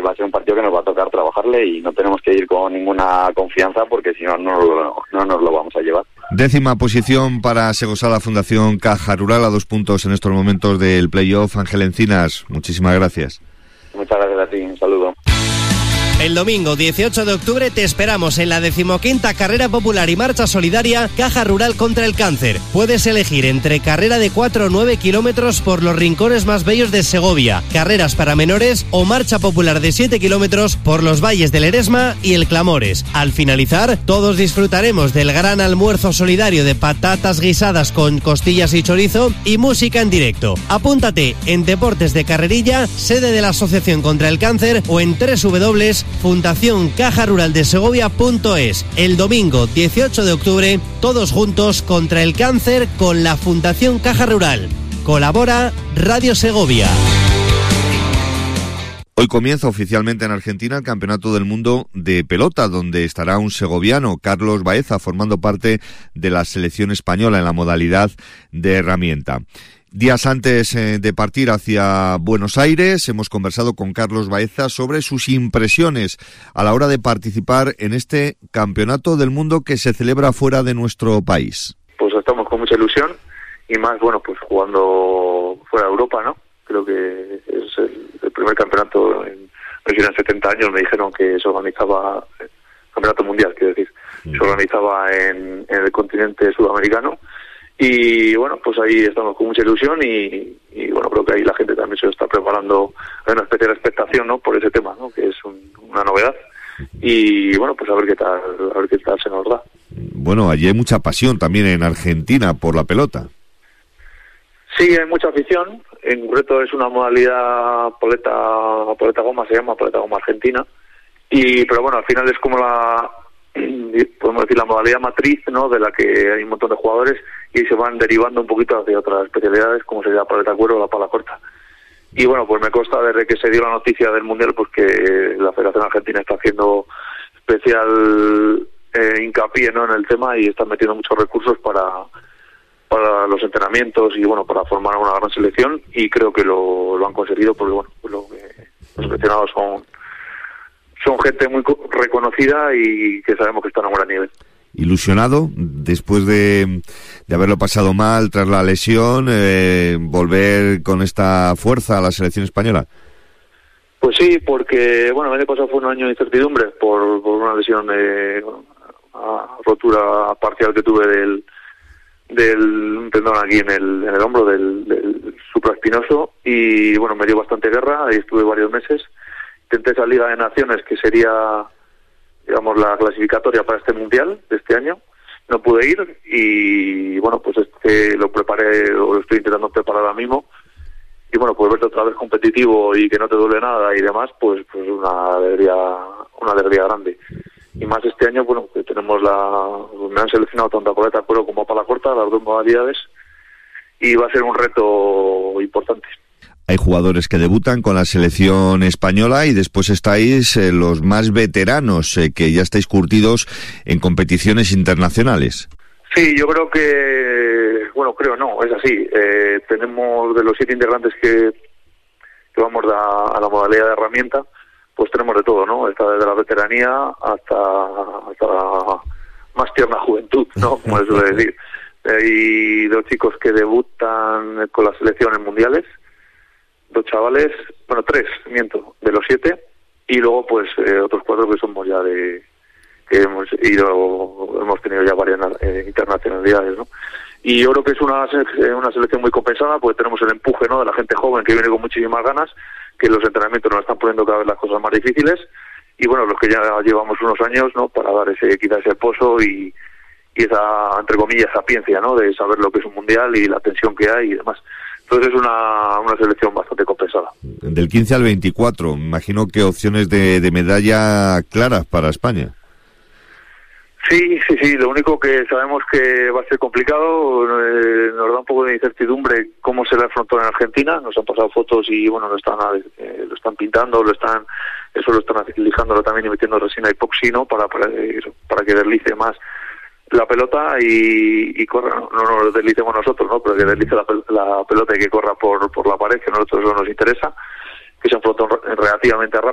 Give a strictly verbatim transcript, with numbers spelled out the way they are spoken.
va a ser un partido que nos va a tocar trabajarle y no tenemos que ir con ninguna confianza porque si no, no, no nos lo vamos a llevar. Décima posición para Segosala Fundación Caja Rural, a dos puntos en estos momentos del playoff. Ángel Encinas, muchísimas gracias. Muchas gracias a ti, un saludo. El domingo dieciocho de octubre te esperamos en la decimoquinta Carrera Popular y Marcha Solidaria Caja Rural contra el Cáncer. Puedes elegir entre carrera de cuatro o nueve kilómetros por los rincones más bellos de Segovia, carreras para menores o marcha popular de siete kilómetros por los valles del Eresma y el Clamores. Al finalizar, todos disfrutaremos del gran almuerzo solidario de patatas guisadas con costillas y chorizo y música en directo. Apúntate en Deportes de Carrerilla, sede de la Asociación contra el Cáncer, o en doble u doble u doble u punto fundación caja rural de segovia punto es. El domingo dieciocho de octubre, todos juntos contra el cáncer con la Fundación Caja Rural. Colabora Radio Segovia. Hoy comienza oficialmente en Argentina el Campeonato del Mundo de Pelota, donde estará un segoviano, Carlos Baeza, formando parte de la selección española en la modalidad de herramienta. Días antes eh, de partir hacia Buenos Aires, hemos conversado con Carlos Baeza sobre sus impresiones a la hora de participar en este Campeonato del Mundo que se celebra fuera de nuestro país. Pues estamos con mucha ilusión y más, bueno, pues jugando fuera de Europa, ¿no? Creo que es el, el primer campeonato en, en setenta años, me dijeron que se organizaba, campeonato mundial, quiero decir, se organizaba en, en el continente sudamericano. Y bueno, pues ahí estamos con mucha ilusión y, y bueno, creo que ahí la gente también se lo está preparando. Hay una especial expectación, ¿no?, por ese tema, ¿no?, que es un, una novedad. Y bueno, pues a ver qué tal, a ver qué tal se nos da. Bueno, allí hay mucha pasión también en Argentina por la pelota. Sí, hay mucha afición. En concreto es una modalidad poleta, poleta goma, se llama poleta goma argentina. Y pero bueno, al final es como la, podemos decir, la modalidad matriz, ¿no?, de la que hay un montón de jugadores y se van derivando un poquito hacia otras especialidades, como sería la paleta cuero o la pala corta. Y bueno, pues me consta desde que se dio la noticia del Mundial, pues que la Federación Argentina está haciendo especial eh, hincapié, ¿no?, en el tema y están metiendo muchos recursos para para los entrenamientos y bueno, para formar una gran selección, y creo que lo, lo han conseguido porque bueno, pues lo que los seleccionados son son gente muy reconocida y que sabemos que están a un gran nivel. Ilusionado después de, de haberlo pasado mal tras la lesión, eh, volver con esta fuerza a la selección española. Pues sí, porque bueno, el año pasado fue un año de incertidumbre por, por una lesión de una rotura parcial que tuve del del tendón aquí en el en el hombro del, del supraespinoso, y bueno, me dio bastante guerra, ahí estuve varios meses. Intenté esa Liga de Naciones, que sería, digamos, la clasificatoria para este Mundial de este año. No pude ir y, bueno, pues este lo preparé, o lo estoy intentando preparar ahora mismo. Y, bueno, pues verte otra vez competitivo y que no te duele nada y demás, pues pues una alegría, una alegría grande. Y más este año, bueno, que tenemos la... me han seleccionado tanto a paleta cuero como a pala corta, las dos modalidades, y va a ser un reto importante. Hay jugadores que debutan con la selección española y después estáis eh, los más veteranos, eh, que ya estáis curtidos en competiciones internacionales. Sí, yo creo que, bueno, creo no, es así. Eh, tenemos de los siete integrantes que, que vamos a, a la modalidad de herramienta, pues tenemos de todo, ¿no? Está desde la veteranía hasta, hasta la más tierna juventud, ¿no?, como se suele decir. Hay dos chicos que debutan con las selecciones mundiales, dos chavales, bueno, tres, miento, de los siete, y luego pues eh, otros cuatro que somos ya de, que hemos ido, hemos tenido ya varias eh, internacionalidades, ¿no? Y yo creo que es una una selección muy compensada, porque tenemos el empuje, ¿no?, de la gente joven que viene con muchísimas ganas, que los entrenamientos nos están poniendo cada vez las cosas más difíciles, y bueno, los que ya llevamos unos años, ¿no?, para dar ese, quizás ese pozo y, y esa, entre comillas, sapiencia, ¿no?, de saber lo que es un mundial y la tensión que hay y demás. Entonces es una, una selección bastante compensada. Del quince al veinticuatro, imagino que opciones de, de medalla claras para España. Sí, sí, sí, lo único que sabemos que va a ser complicado, eh, nos da un poco de incertidumbre cómo será el frontón en Argentina. Nos han pasado fotos y bueno, lo están eh, lo están pintando, lo están eso lo están lijándolo también y metiendo resina epoxi, ¿no?, para, para, para que deslice más la pelota y, y corra, no, no nos deslicemos nosotros, ¿no?, pero que deslice la, la pelota y que corra por, por la pared, que a nosotros eso nos interesa, que sea un frontón relativamente rápido.